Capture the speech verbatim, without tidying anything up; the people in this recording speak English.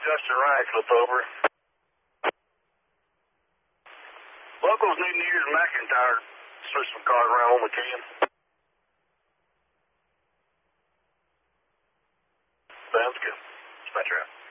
Justin Wright, flip over. Locals need to use McIntyre. Switch some cars around when we can. Sounds good. Dispatch out.